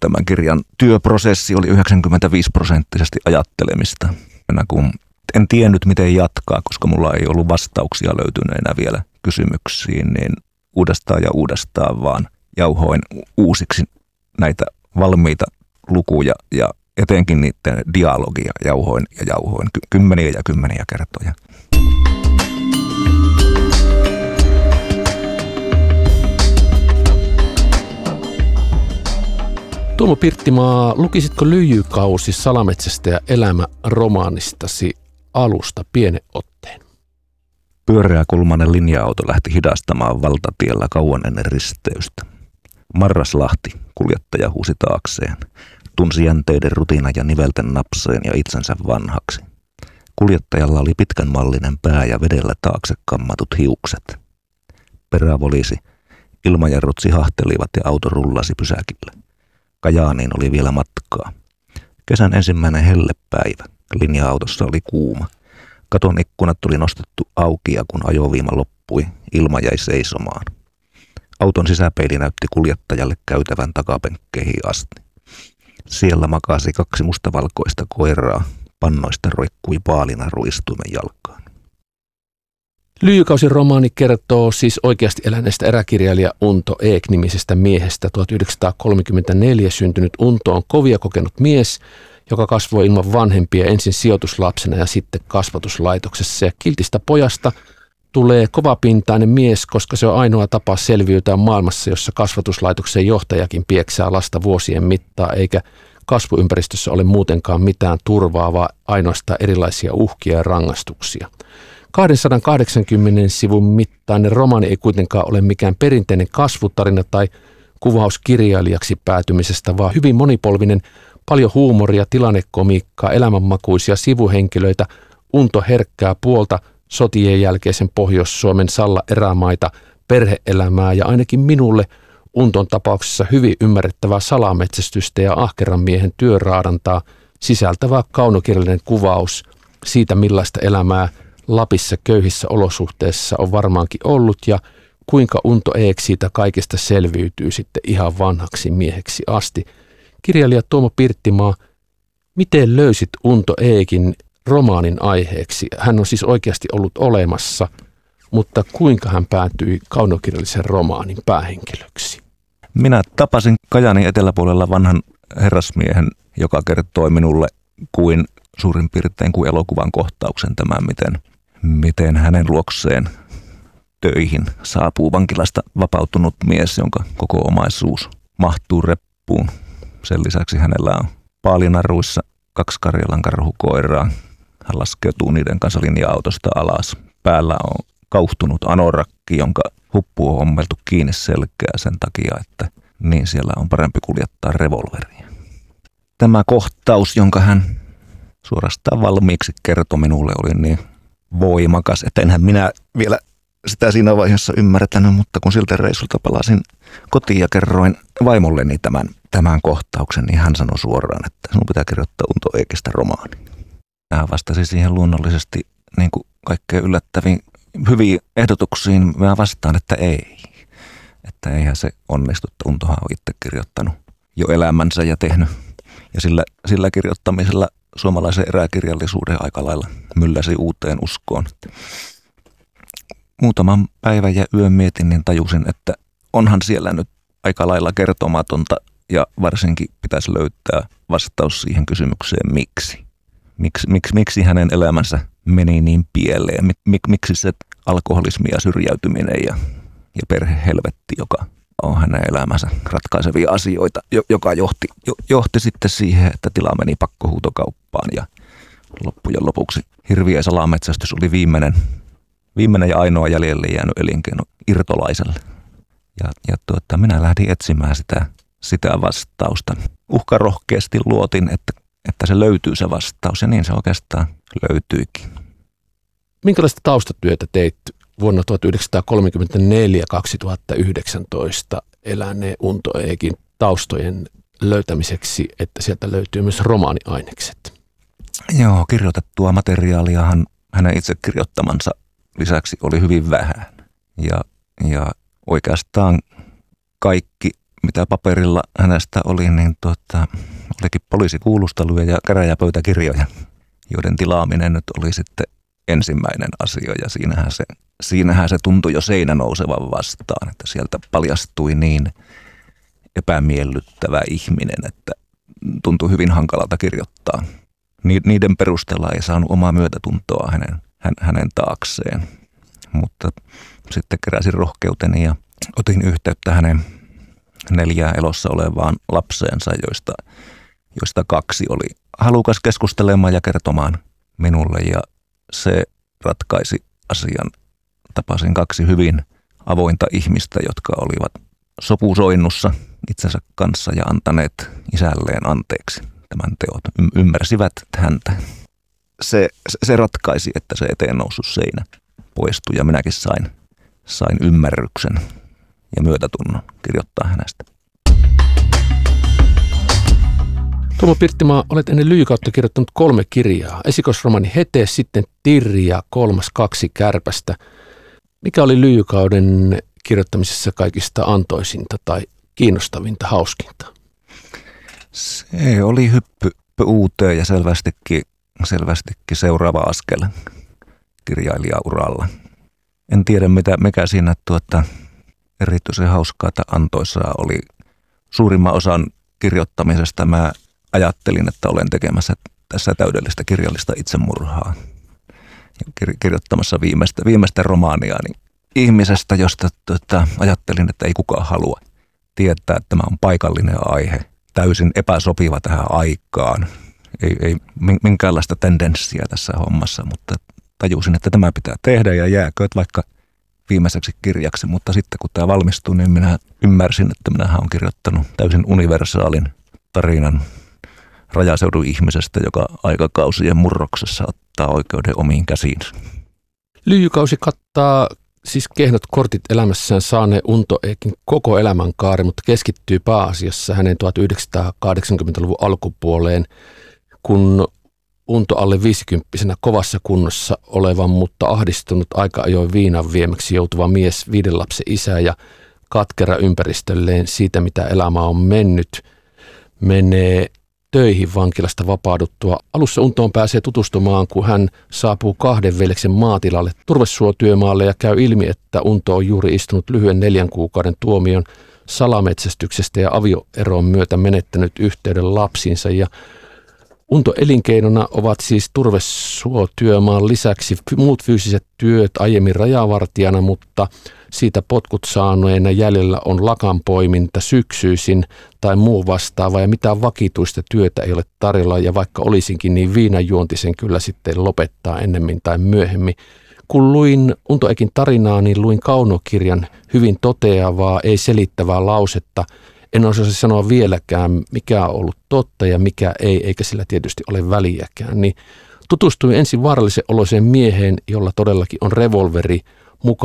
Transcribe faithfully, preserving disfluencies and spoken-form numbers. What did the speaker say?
tämän kirjan työprosessi oli yhdeksänkymmentäviisi prosenttisesti ajattelemista. Kun en tiennyt, miten jatkaa, koska mulla ei ollut vastauksia löytyneenä vielä kysymyksiin, niin uudestaan ja uudestaan vaan jauhoin uusiksi näitä valmiita lukuja ja etenkin niiden dialogia jauhoin ja jauhoin ky- kymmeniä ja kymmeniä kertoja. Tuomo Pirttimaa, lukisitko Lyijykausi salametsästäjä elämä romaanistasi alusta pienen otteen? Pyöreäkulmainen linja-auto lähti hidastamaan valtatiellä kauan ennen risteystä. Marraslahti, kuljettaja huusi taakseen. Tunsi jänteiden rutina ja nivelten napseen ja itsensä vanhaksi. Kuljettajalla oli pitkän mallinen pää ja vedellä taakse kammatut hiukset. Perä volisi, ilmajarrut sihahtelivat ja auto rullasi pysäkille. Kajaaniin oli vielä matkaa. Kesän ensimmäinen hellepäivä. Linja-autossa oli kuuma. Katon ikkunat oli nostettu auki ja kun ajoviima loppui, ilma jäi seisomaan. Auton sisäpeili näytti kuljettajalle käytävän takapenkkeihin asti. Siellä makasi kaksi mustavalkoista koiraa. Pannoista roikkui paalina ruistuimen jalkaan. Lyijykausin romaani kertoo siis oikeasti eläneestä eräkirjailija Unto Eek-nimisestä miehestä. tuhatyhdeksänsataakolmekymmentäneljä syntynyt Unto on kovia kokenut mies, joka kasvoi ilman vanhempia ensin sijoituslapsena ja sitten kasvatuslaitoksessa. Ja kiltistä pojasta tulee kovapintainen mies, koska se on ainoa tapa selviytyä maailmassa, jossa kasvatuslaitoksen johtajakin pieksää lasta vuosien mittaa, eikä kasvuympäristössä ole muutenkaan mitään turvaa, vaan ainoastaan erilaisia uhkia ja rangaistuksia. kaksisataakahdeksankymmentä sivun mittainen romaani ei kuitenkaan ole mikään perinteinen kasvutarina tai kuvaus kirjailijaksi päätymisestä, vaan hyvin monipolvinen, paljon huumoria, tilannekomiikkaa, elämänmakuisia sivuhenkilöitä, Unto herkkää puolta, sotien jälkeisen Pohjois-Suomen Salla-erämaita, perhe-elämää ja ainakin minulle Unton tapauksessa hyvin ymmärrettävää salametsästystä ja ahkeran miehen työraadantaa sisältävä kaunokirjallinen kuvaus siitä, millaista elämää Lapissa köyhissä olosuhteissa on varmaankin ollut ja kuinka Unto Eek siitä kaikesta selviytyy sitten ihan vanhaksi mieheksi asti. Kirjailija Tuomo Pirttimaa, miten löysit Unto Eekin romaanin aiheeksi? Hän on siis oikeasti ollut olemassa, mutta kuinka hän päätyi kaunokirjallisen romaanin päähenkilöksi? Minä tapasin Kajaanin eteläpuolella vanhan herrasmiehen, joka kertoi minulle kuin suurin piirtein kuin elokuvan kohtauksen tämän, miten, miten hänen luokseen töihin saapuu vankilasta vapautunut mies, jonka koko omaisuus mahtuu reppuun. Sen lisäksi hänellä on paalinaruissa kaksi Karjalan karhukoiraa. Hän laskeutuu niiden kanssa linja-autosta alas. Päällä on kauhtunut anorakki, jonka huppu on ommeltu kiinni selkeä sen takia, että niin siellä on parempi kuljettaa revolveria. Tämä kohtaus, jonka hän suorastaan valmiiksi kertoi minulle, oli niin voimakas, että enhän minä vielä sitä siinä vaiheessa ymmärtänyt, mutta kun siltä reissulta palasin kotiin ja kerroin vaimolleni tämän, tämän kohtauksen, niin hän sanoi suoraan, että sinun pitää kirjoittaa Unto Eekistä romaani. Mä vastasin siihen luonnollisesti niin kuin kaikkein yllättäviin hyviin ehdotuksiin. Mä vastaan, että ei. Että eihän se onnistu, että Untohan on itse kirjoittanut jo elämänsä ja tehnyt. Ja sillä, sillä kirjoittamisella suomalaisen eräkirjallisuuden aika lailla mylläsi uuteen uskoon. Muutaman päivän ja yön mietin, niin tajusin, että onhan siellä nyt aika lailla kertomatonta ja varsinkin pitäisi löytää vastaus siihen kysymykseen miksi. Miksi, miksi, miksi hänen elämänsä meni niin pieleen? Mik, mik, miksi se alkoholismi ja syrjäytyminen ja, ja perhehelvetti, joka on hänen elämänsä ratkaisevia asioita, joka johti, jo, johti sitten siihen, että tila meni pakkohuutokauppaan ja loppujen lopuksi hirviä salametsästys oli viimeinen, viimeinen ja ainoa jäljelle jäänyt elinkeino irtolaiselle. Ja, ja tuota, minä lähdin etsimään sitä, sitä vastausta. Uhkarohkeasti luotin, että, että se löytyy se vastaus ja niin se oikeastaan löytyikin. Minkälaista taustatyötä teit vuonna tuhatyhdeksänsataakolmekymmentäneljä kaksituhattayhdeksäntoista eläneen Unto Eekin taustojen löytämiseksi, että sieltä löytyy myös romaaniainekset? Joo, kirjoitettua materiaaliahan hänen itse kirjoittamansa lisäksi oli hyvin vähän. Ja, ja oikeastaan kaikki, mitä paperilla hänestä oli, niin tuota, olikin poliisikuulusteluja ja käräjäpöytäkirjoja, joiden tilaaminen nyt oli sitten ensimmäinen asia. Ja siinähän se, siinähän se tuntui jo seinä nousevan vastaan, että sieltä paljastui niin epämiellyttävä ihminen, että tuntui hyvin hankalalta kirjoittaa. Niiden perusteella ei saanut omaa myötätuntoa hänen, hänen taakseen, mutta sitten keräsin rohkeuteni ja otin yhteyttä hänen neljää elossa olevaan lapseensa, joista, joista kaksi oli halukas keskustelemaan ja kertomaan minulle, ja se ratkaisi asian. Tapasin kaksi hyvin avointa ihmistä, jotka olivat sopusoinnussa itsensä kanssa ja antaneet isälleen anteeksi tämän teot. Y- ymmärsivät häntä. Se, se ratkaisi, että se eteen noussut seinä poistui, ja minäkin sain, sain ymmärryksen ja myötätunnon kirjoittaa hänestä. Tuomo Pirttimaa, olet ennen Lyijykautta kirjoittanut kolme kirjaa. Esikoisromaani Hete, sitten Tirri ja kolmas Kaksi kärpästä. Mikä oli Lyijykauden kirjoittamisessa kaikista antoisinta tai kiinnostavinta, hauskinta? Se oli hyppy uuteen ja selvästikin, selvästikin seuraava askel kirjailijauralla. En tiedä, mitä, mikä siinä tuota, erityisen hauskaa tai antoisaa oli. Suurimman osan kirjoittamisesta mä ajattelin, että olen tekemässä tässä täydellistä kirjallista itsemurhaa. Kir- kirjoittamassa viimeistä, viimeistä romaaniani ihmisestä, josta tuota, ajattelin, että ei kukaan halua tietää, että tämä on paikallinen aihe. Täysin epäsopiva tähän aikaan. Ei, ei minkäänlaista tendenssiä tässä hommassa, mutta tajusin, että tämä pitää tehdä ja jääkööt vaikka viimeiseksi kirjaksi. Mutta sitten kun tämä valmistui, niin minä ymmärsin, että minähän olen kirjoittanut täysin universaalin tarinan rajaseudun ihmisestä, joka aikakausien murroksessa ottaa oikeuden omiin käsiinsä. Lyijykausi kattaa siis kehnot kortit elämässään saaneen Unto Ekin koko elämänkaari, mutta keskittyy pääasiassa hänen tuhatyhdeksänsataakahdeksankymmentäluvun alkupuoleen, kun Unto alle viisikymppisenä kovassa kunnossa olevan, mutta ahdistunut aika ajoin viinan viemäksi joutuva mies, viiden lapsen isä ja katkera ympäristölleen siitä, mitä elämä on mennyt, menee töihin vankilasta vapauduttua. Alussa Untoon pääsee tutustumaan, kun hän saapuu kahden veljeksen maatilalle turvesuotyömaalle ja käy ilmi, että Unto on juuri istunut lyhyen neljän kuukauden tuomion salametsästyksestä ja avioeron myötä menettänyt yhteyden lapsiinsa. Ja Unto elinkeinona ovat siis turvesuotyömaan lisäksi muut fyysiset työt, aiemmin rajavartijana, mutta siitä potkut saaneena jäljellä on lakanpoiminta syksyisin tai muu vastaava, ja mitään vakituista työtä ei ole tarjolla, ja vaikka olisinkin, niin viinanjuonti sen kyllä sitten lopettaa ennemmin tai myöhemmin. Kun luin Unto Ekin tarinaa, niin luin kaunokirjan hyvin toteavaa, ei selittävää lausetta. En osaisi sanoa vieläkään, mikä on ollut totta ja mikä ei, eikä sillä tietysti ole väliäkään. Niin tutustuin ensin vaarallisen oloiseen mieheen, jolla todellakin on revolveri